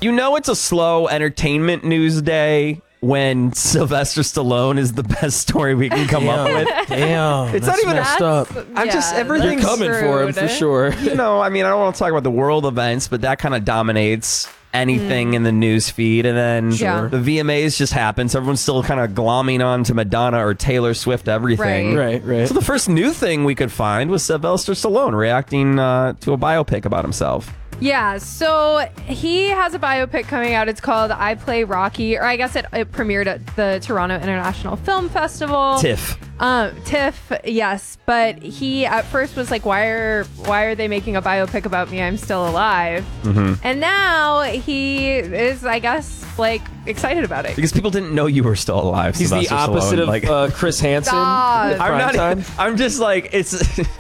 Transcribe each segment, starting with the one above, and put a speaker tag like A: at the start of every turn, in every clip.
A: You know it's a slow entertainment news day when Sylvester Stallone is the best story we can come up with.
B: Damn.
A: It's not even
B: messed up.
A: I'm just everything's
B: You're coming for him for sure.
A: You know, I mean, I don't want to talk about the world events, but that kind of dominates anything in the news feed. And then the VMAs just happen, so everyone's still kind of glomming on to Madonna or Taylor Swift everything.
B: Right.
A: So the first new thing we could find was Sylvester Stallone reacting to a biopic about himself.
C: Yeah, so he has a biopic coming out. It's called I Play Rocky, or I guess it premiered at the Toronto International Film Festival.
A: TIFF.
C: TIFF, yes. But he at first was like, why are they making a biopic about me? I'm still alive. And now he is, I guess, like excited about it.
A: Because people didn't know you were still alive.
B: He's
A: Sylvester
B: the opposite
A: Stallone.
B: of Chris Hansen.
C: Stop.
A: I'm just like, it's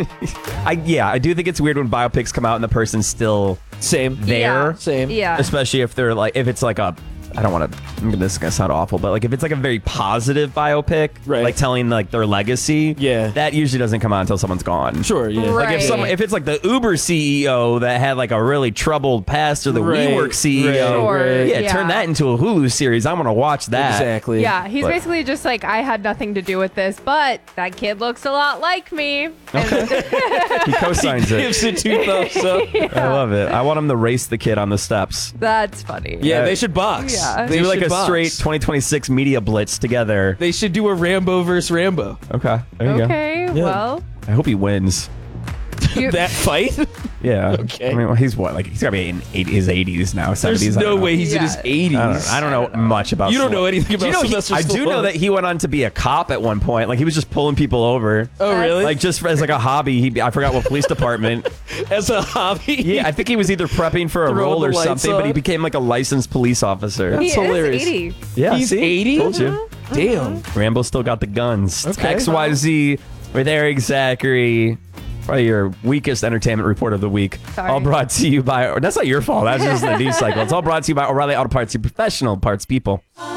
A: I do think it's weird when biopics come out and the person's still
B: Same.
A: there.
C: Yeah.
B: Same.
C: Yeah.
A: Especially if they're like, if it's like a, I don't want to, this is going to sound awful, but like if it's like a very positive biopic, like telling like their legacy, that usually doesn't come out until someone's gone.
B: Sure, yeah.
A: Like if it's like the Uber CEO that had like a really troubled past, or the WeWork CEO, turn that into a Hulu series. I want to watch that.
B: Exactly.
C: Yeah, he's basically just like, I had nothing to do with this, but that kid looks a lot like me.
A: He co-signs it.
B: Gives it 2 thumbs up.
A: I love it. I want him to race the kid on the steps.
C: That's funny.
B: Yeah, they should box.
C: Yeah.
A: They do like a
B: box.
A: straight 2026 media blitz together.
B: They should do a Rambo versus Rambo.
A: Okay. There you
C: Okay,
A: go.
C: well.
A: I hope he wins.
B: That fight?
A: Yeah.
B: Okay.
A: I mean, well, he's what? Like, he's got to be in his 80s now, 70s.
B: There's no way he's in his 80s.
A: I don't know much about
B: You don't know anything about Sylvester
A: I do know
B: Stallone.
A: that he went on to be a cop at one point. Like, he was just pulling people over.
B: Oh, really?
A: Like, just as like a hobby. I forgot what police department.
B: As a hobby?
A: Yeah, I think he was either prepping for a
B: Throwing
A: role
B: the
A: or
B: lights
A: something, but he
B: on?
A: became like a licensed police officer.
C: He
B: That's hilarious.
C: is 80.
A: Yeah,
B: He's
A: see?
B: 80?
A: Told you.
B: Damn.
A: Rambo still got the guns. It's
B: Okay.
A: XYZ with Eric Zachary. Probably your weakest entertainment report of the week.
C: Sorry.
A: All brought to you by, or that's not your fault. That's just the news cycle. It's all brought to you by O'Reilly Auto Parts, your professional parts people.